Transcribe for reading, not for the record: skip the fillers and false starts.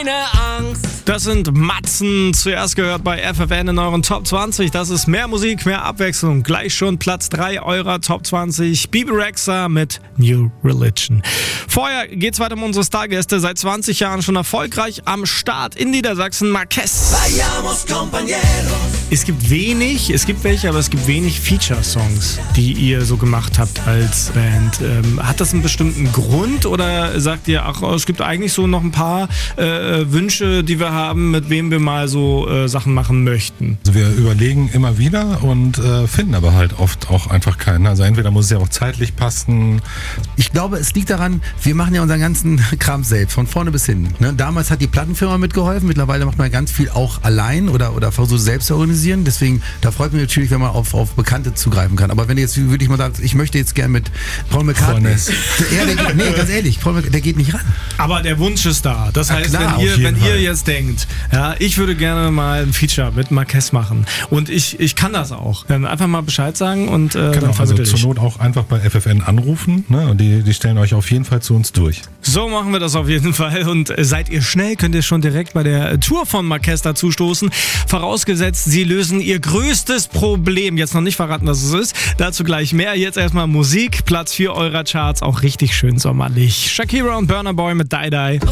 keine Angst. Das sind Matzen, zuerst gehört bei FFN in euren Top 20. Das ist mehr Musik, mehr Abwechslung. Gleich schon Platz 3 eurer Top 20. Bebe Rexha mit New Religion. Vorher geht's weiter um unsere Stargäste. Seit 20 Jahren schon erfolgreich am Start in Niedersachsen, Marquez. Es gibt welche, aber es gibt wenig Feature-Songs, die ihr so gemacht habt als Band. Hat das einen bestimmten Grund oder sagt ihr, ach, es gibt eigentlich so noch ein paar Wünsche, die wir haben, mit wem wir mal so Sachen machen möchten? Also wir überlegen immer wieder und finden aber halt oft auch einfach keinen. Also entweder muss es ja auch zeitlich passen. Ich glaube, es liegt daran, wir machen ja unseren ganzen Kram selbst, von vorne bis hin. Ne? Damals hat die Plattenfirma mitgeholfen, mittlerweile macht man ganz viel auch allein oder versucht selbst zu organisieren. Deswegen, da freut mich natürlich, wenn man auf Bekannte zugreifen kann. Aber wenn jetzt wirklich mal sagt, ich möchte jetzt gerne mit Paul McCartney. Ganz ehrlich, der geht nicht ran. Aber der Wunsch ist da. Das heißt, klar, wenn ihr jetzt denkt, ja, ich würde gerne mal ein Feature mit Marquez machen und ich kann das auch, dann einfach mal Bescheid sagen und dann also vermittel ich. zur Not auch einfach bei FFN anrufen, ne? Und die stellen euch auf jeden Fall zu uns durch. So machen wir das auf jeden Fall und seid ihr schnell, könnt ihr schon direkt bei der Tour von Marquez dazustoßen. Vorausgesetzt, sie lösen ihr größtes Problem. Jetzt noch nicht verraten, was es ist. Dazu gleich mehr. Jetzt erstmal Musik. Platz 4 eurer Charts, auch richtig schön sommerlich. Shakira und Burna Boy mit Die Die.